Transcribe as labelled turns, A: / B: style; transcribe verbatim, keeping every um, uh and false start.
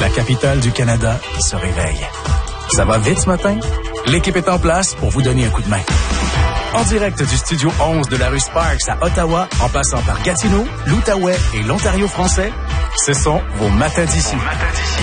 A: La capitale du Canada se réveille. Ça va vite ce matin? L'équipe est en place pour vous donner un coup de main. En direct du Studio onze de la rue Sparks à Ottawa, en passant par Gatineau, l'Outaouais et l'Ontario français, ce sont vos matins d'ici.